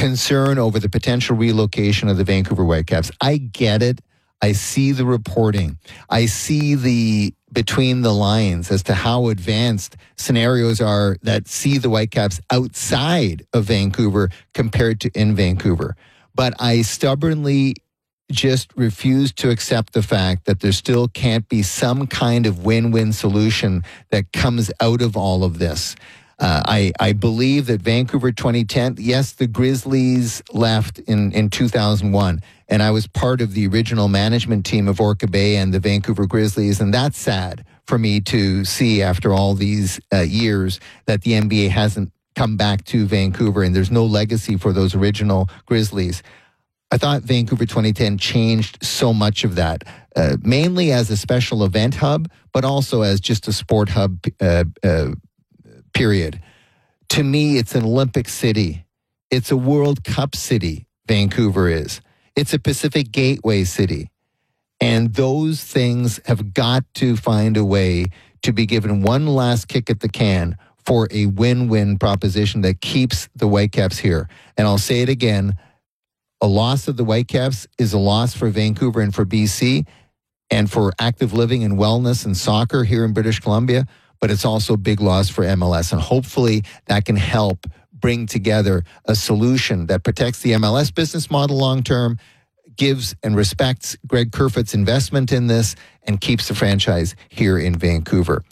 concern over the potential relocation of the Vancouver Whitecaps. I get it. I see the reporting. I see the between the lines as to how advanced scenarios are that see the Whitecaps outside of Vancouver compared to in Vancouver. But I stubbornly just refuse to accept the fact that there still can't be some kind of win-win solution that comes out of all of this. I believe that Vancouver 2010, yes, the Grizzlies left in 2001, and I was part of the original management team of Orca Bay and the Vancouver Grizzlies, and that's sad for me to see after all these years that the NBA hasn't come back to Vancouver and there's no legacy for those original Grizzlies. I thought Vancouver 2010 changed so much of that, mainly as a special event hub, but also as just a sport hub period. To me, it's an Olympic city. It's a World Cup city, Vancouver is. It's a Pacific Gateway city. And those things have got to find a way to be given one last kick at the can for a win-win proposition that keeps the Whitecaps here. And I'll say it again, a loss of the Whitecaps is a loss for Vancouver and for BC and for active living and wellness and soccer here in British Columbia, but it's also a big loss for MLS. And hopefully that can help bring together a solution that protects the MLS business model long-term, gives and respects Greg Kerfoot's investment in this, and keeps the franchise here in Vancouver.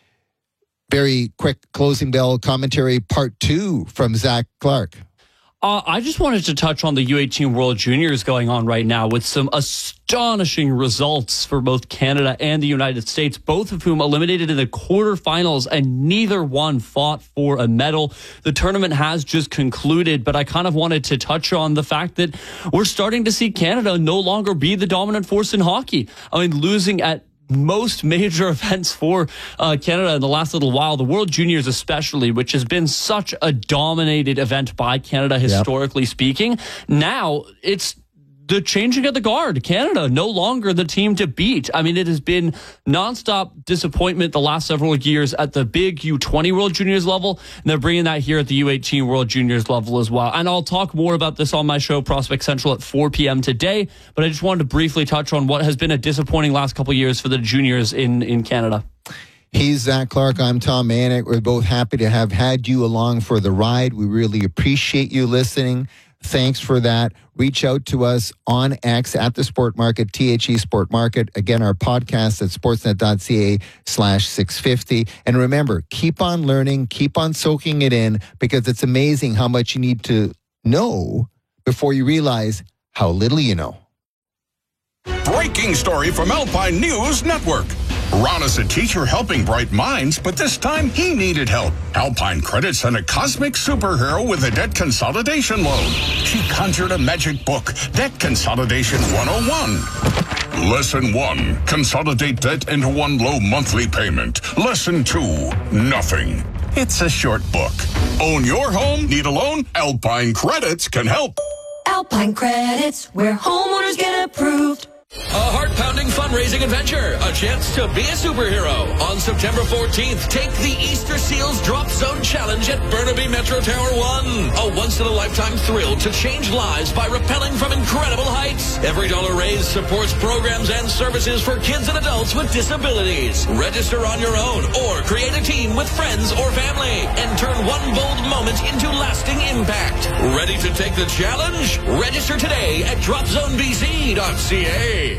Very quick closing bell commentary, part 2 from Zach Clark. I just wanted to touch on the U18 World Juniors going on right now with some astonishing results for both Canada and the United States, both of whom eliminated in the quarterfinals, and neither one fought for a medal. The tournament has just concluded, but I kind of wanted to touch on the fact that we're starting to see Canada no longer be the dominant force in hockey. I mean, losing at most major events for Canada in the last little while, the World Juniors especially, which has been such a dominated event by Canada historically speaking. Now it's the changing of the guard. Canada no longer the team to beat. I mean, it has been nonstop disappointment the last several years at the big U20 World Juniors level, and they're bringing that here at the U18 World Juniors level as well. And I'll talk more about this on my show, Prospect Central, at 4 p.m. today, but I just wanted to briefly touch on what has been a disappointing last couple of years for the juniors in Canada. He's Zach Clark. I'm Tom Manick. We're both happy to have had you along for the ride. We really appreciate you listening. Thanks for that. Reach out to us on X at the Sport Market, THE Sport Market. Again, our podcast at sportsnet.ca/650. And remember, keep on learning, keep on soaking it in, because it's amazing how much you need to know before you realize how little you know. Breaking story from Alpine News Network. Ron is a teacher helping bright minds, but this time he needed help. Alpine Credit sent a cosmic superhero with a debt consolidation loan. She conjured a magic book, Debt Consolidation 101. Lesson 1, consolidate debt into one low monthly payment. Lesson 2, nothing. It's a short book. Own your home? Need a loan? Alpine Credits can help. Alpine Credits, where homeowners get approved. A heart-pounding fundraising adventure. A chance to be a superhero. On September 14th, take the Easter Seals Drop Zone Challenge at Burnaby Metro Tower 1. A once-in-a-lifetime thrill to change lives by rappelling from incredible heights. Every dollar raised supports programs and services for kids and adults with disabilities. Register on your own or create a team with friends or family and turn one bold moment into lasting impact. Ready to take the challenge? Register today at dropzonebc.ca.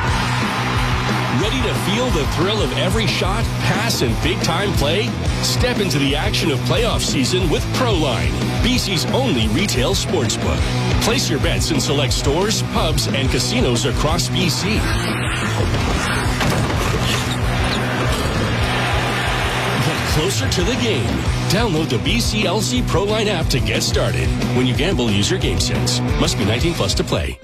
Ready to feel the thrill of every shot, pass, and big-time play? Step into the action of playoff season with Proline, BC's only retail sportsbook. Place your bets in select stores, pubs, and casinos across BC. Get closer to the game. Download the BCLC Proline app to get started. When you gamble, use your game sense. Must be 19 plus to play.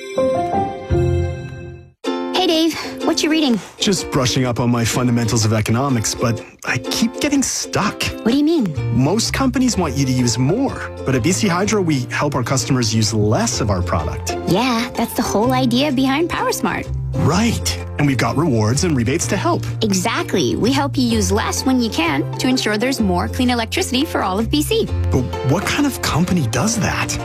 Hey, Dave. What you reading? Just brushing up on my fundamentals of economics, but I keep getting stuck. What do you mean? Most companies want you to use more, but at BC Hydro, we help our customers use less of our product. Yeah, that's the whole idea behind PowerSmart. Right. And we've got rewards and rebates to help. Exactly. We help you use less when you can to ensure there's more clean electricity for all of BC. But what kind of company does that?